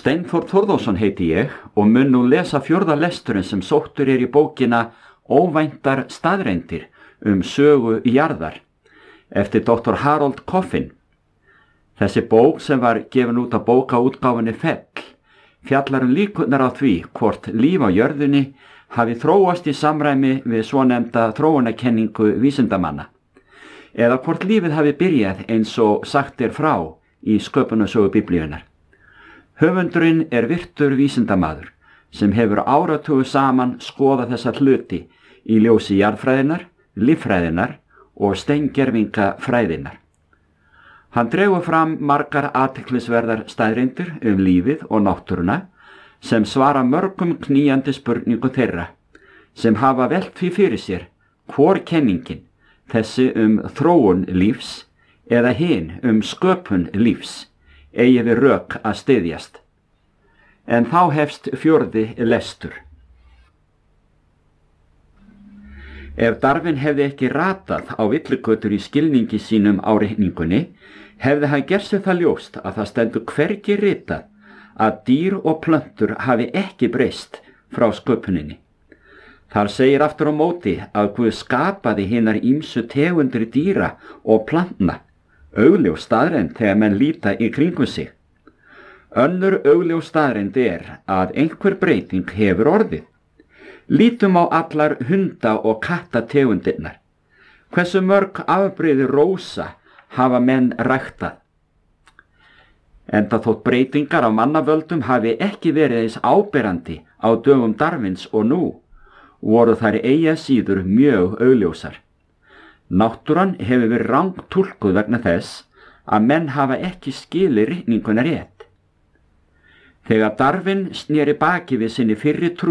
Steinþór Þórðarson heiti ég og mun nú lesa 4. lesturinn sem sóttur í bókina Óvæntar staðreyndir sögu jarðar eftir Dr. Harold Coffin. Þessi bók sem var gefin út af bókaútgáfunni Fell fjallar líkurnar á því hvort líf á jörðinni hafi þróast í samræmi við svonefnda þróunarkenningu vísindamanna eða hvort lífið hafi byrjað eins og sagt frá í sköpunarsögu Biblíunnar. Höfundurinn virtur vísindamaður sem hefur áratugu saman skoðað þessa hluti í ljósi jarðfræðinnar, líffræðinnar og steingervingafræðinnar. Hann dregur fram margar athyglisverðar staðreyndir lífið og náttúruna sem svara mörgum knýjandi spurningum þeirra sem hafa velt því fyrir sér hvor kenningin, þessi þróun lífs eða hin sköpun lífs, eigi við rök að styðjast. En þá hefst 4. lestur. Ef Darwin hefði ekki ratað á villigötur í skilningi sínum á reikningunni, hefði hann gert sér það ljóst að það stendur hvergi ritað að dýr og plöntur hafi ekki breyst frá sköpuninni. Þar segir aftur á móti að Guð skapaði hinar ýmsu tegundir dýra og plantna, augljós staðreynd þegar menn líta í kringum sig. Önnur augljós staðreynd að einhver breyting hefur orðið. Lítum á allar hunda- og kattategundirnar. Hversu mörg afbrigði rósa hafa menn ræktað? Enda þótt breytingar af mannavöldum hafi ekki verið eins áberandi á dögum Darwins og nú, voru þær eigi að síður mjög augljósar. Náttúran hefur verið rangtúlkuð vegna þess að menn hafa ekki skilið reikninguna rétt. Þegar Darwin sneri baki við sinni fyrri trú